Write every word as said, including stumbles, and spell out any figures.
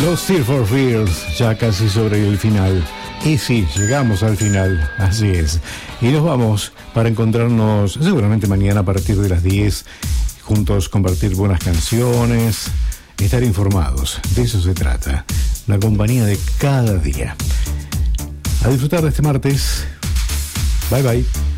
Los Tears for Fears, ya casi sobre el final. Y sí, llegamos al final, así es. Y nos vamos para encontrarnos seguramente mañana a partir de las diez. Juntos compartir buenas canciones, estar informados. De eso se trata. La compañía de cada día. A disfrutar de este martes. Bye bye.